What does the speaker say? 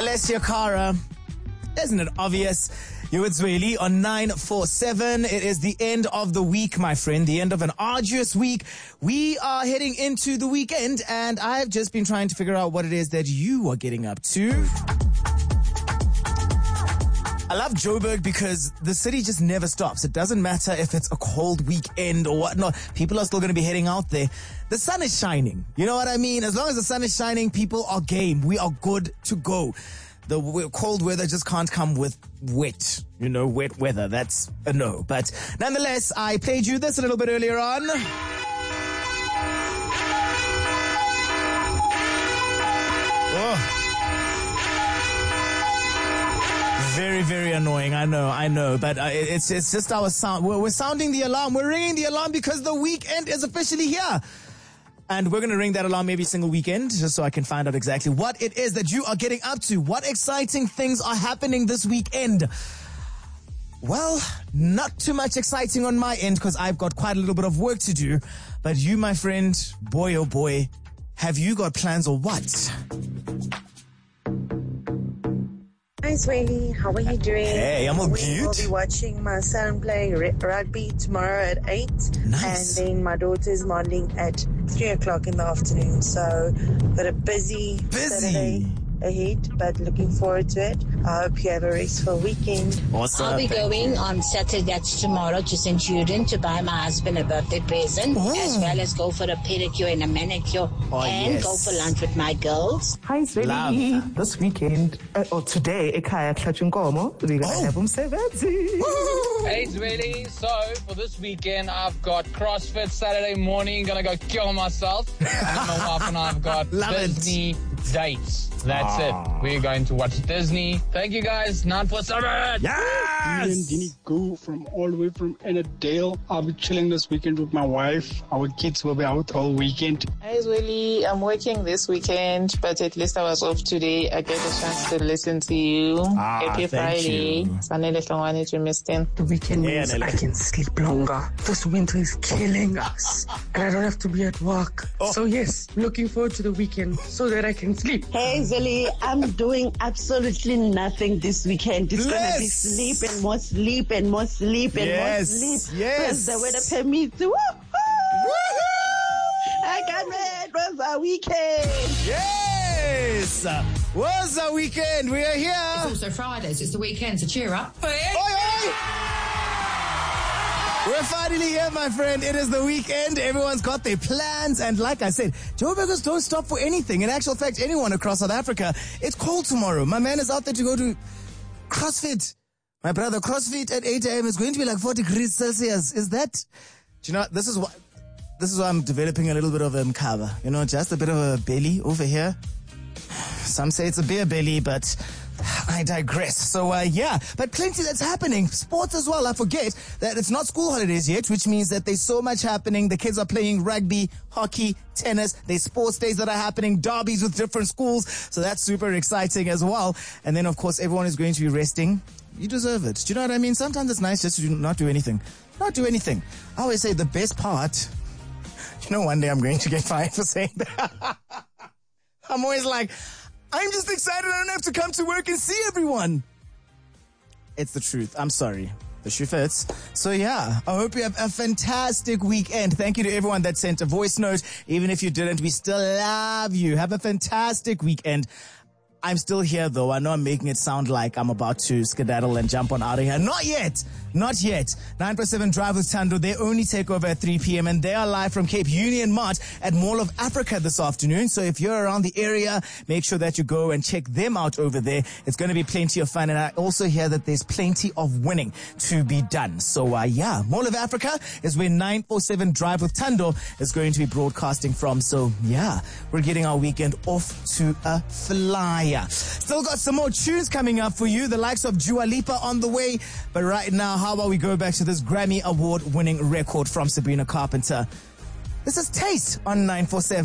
Alessia Cara. Isn't it obvious? You're with Zweli on 947. It is the end of the week, my friend, the end of an arduous week. We are heading into the weekend, and I've just been trying to figure out what it is that you are getting up to. I love Joburg because the city just never stops. It doesn't matter if it's a cold weekend or whatnot. People are still going to be heading out there. The sun is shining. You know what I mean? As long as the sun is shining, people are game. We are good to go. The cold weather just can't come with wet weather. That's a no. But nonetheless, I played you this a little bit earlier on. Oh. Very, very annoying. I know. But it's just our sound. We're sounding the alarm. We're ringing the alarm because the weekend is officially here. And we're going to ring that alarm every single weekend just so I can find out exactly what it is that you are getting up to. What exciting things are happening this weekend? Well, not too much exciting on my end because I've got quite a little bit of work to do. But you, my friend, boy, oh boy, have you got plans or what? Hi, Zweli. How are you doing? Hey, I'm all good. We will be watching my son play rugby tomorrow at 8. Nice. And then my daughter's modeling at 3 o'clock in the afternoon. So, got a busy Saturday ahead, but looking forward to it. I hope you have a restful weekend. Awesome. I'll be going on Saturday, that's tomorrow, to St. Judean to buy my husband a birthday present, as well as go for a pedicure and a manicure, go for lunch with my girls. Hi, Zweli. This weekend, or today, ekhaya kuhlatshwa inkomo. We're going to have umsebenzi. Hey, Zweli. So, for this weekend, I've got CrossFit Saturday morning. Gonna go kill myself. And my wife and I have got Disney dates. That's it. We're going to watch Disney. Thank you, guys. 947. Yes! Dini Go from all the way from Annandale. I'll be chilling this weekend with my wife. Our kids will be out all weekend. Hi, Zweli. I'm working this weekend, but at least I was off today. I get a chance to listen to you. Happy Friday. Sanele Hlongwane to Mistin. The weekend means I can sleep longer. This winter is killing us, and I don't have to be at work. So yes, looking forward to the weekend so that I can sleep. Hey, Zweli, I'm doing absolutely nothing this weekend. It's gonna be sleep and more sleep and more sleep and more sleep. Yes. As the weather permits. Woo-hoo! I can't wait. Where's our weekend? Yes! Where's our weekend? We are here. It's also Fridays. It's the weekend, so cheer up. Oi, oi! We're finally here, my friend. It is the weekend. Everyone's got their plans. And like I said, Joburgers don't stop for anything. In actual fact, anyone across South Africa, it's cold tomorrow. My man is out there to go to CrossFit. My brother, CrossFit at 8 a.m. is going to be like 4 degrees Celsius. Is that... Do you know, this is why I'm developing a little bit of a cover. You know, just a bit of a belly over here. Some say it's a beer belly, but... I digress. So, but plenty that's happening. Sports as well. I forget that it's not school holidays yet, which means that there's so much happening. The kids are playing rugby, hockey, tennis. There's sports days that are happening, derbies with different schools. So that's super exciting as well. And then, of course, everyone is going to be resting. You deserve it. Do you know what I mean? Sometimes it's nice just to not do anything. Not do anything. I always say the best part, one day I'm going to get fired for saying that. I'm always like, I'm just excited I don't have to come to work and see everyone. It's the truth. I'm sorry. The shoe fits. So I hope you have a fantastic weekend. Thank you to everyone that sent a voice note. Even if you didn't, we still love you. Have a fantastic weekend. I'm still here though. I know I'm making it sound like I'm about to skedaddle and jump on out of here. Not yet. 947 Drive with Thando. They only take over at 3 p.m. and they are live from Cape Union Mart at Mall of Africa this afternoon. So if you're around the area, make sure that you go and check them out over there. It's going to be plenty of fun. And I also hear that there's plenty of winning to be done. So Mall of Africa is where 947 Drive with Thando is going to be broadcasting from. So we're getting our weekend off to a flyer. Still got some more tunes coming up for you. The likes of Dua Lipa on the way. But right now, how about we go back to this Grammy Award winning record from Sabrina Carpenter? This is Taste on 947.